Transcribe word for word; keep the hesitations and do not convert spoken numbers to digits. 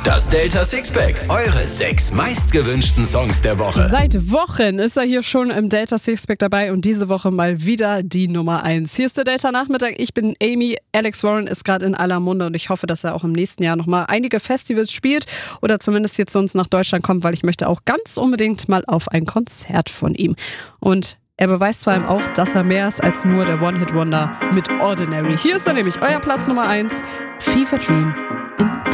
Das Delta Sixpack, eure sechs meistgewünschten Songs der Woche. Seit Wochen ist er hier schon im Delta Sixpack dabei und diese Woche mal wieder die Nummer eins. Hier ist der Delta Nachmittag, ich bin Amy, Alex Warren ist gerade in aller Munde und ich hoffe, dass er auch im nächsten Jahr nochmal einige Festivals spielt oder zumindest jetzt zu uns nach Deutschland kommt, weil ich möchte auch ganz unbedingt mal auf ein Konzert von ihm. Und er beweist vor allem auch, dass er mehr ist als nur der One-Hit-Wonder mit Ordinary. Hier ist er nämlich, euer Platz Nummer eins, Fever Dream.